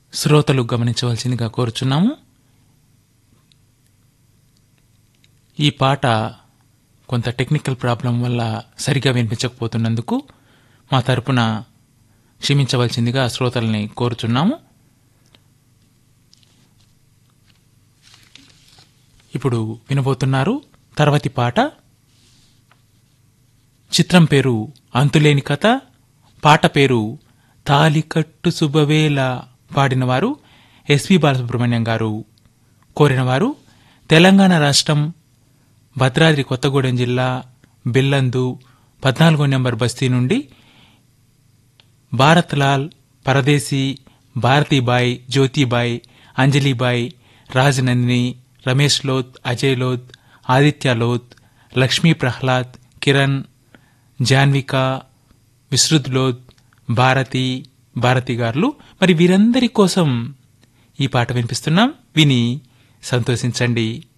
శ్రోతలు గమనించవలసిందిగా కోరుచున్నాము. ఈ పాట కొంత టెక్నికల్ ప్రాబ్లం వల్ల సరిగా వినిపించకపోతున్నందుకు మా తరపున క్షమించవలసిందిగా శ్రోతల్ని కోరుచున్నాము. ఇప్పుడు వినబోతున్నారు తర్వాతి పాట. చిత్రం పేరు అంతులేని కథ, పాట పేరు తాలికట్టు శుభవేళ. పాడినవారు ఎస్పి బాలసుబ్రహ్మణ్యం గారు. కోరినవారు తెలంగాణ రాష్ట్రం భద్రాద్రి కొత్తగూడెం జిల్లా బిల్లందు 14వ నెంబర్ బస్తీ నుండి భారత్ లాల్, పరదేశీ, భారతీబాయ్, జ్యోతిబాయ్, అంజలిబాయ్, రాజనందిని, రమేష్ లోత్, అజయ్ లోత్, ఆదిత్య లోత్, లక్ష్మీ ప్రహ్లాద్, కిరణ్, జాన్విక, విశ్రుత్ లోత్, భారతి గారులు. మరి వీరందరి కోసం ఈ పాట వినిపిస్తున్నాం, విని సంతోషించండి.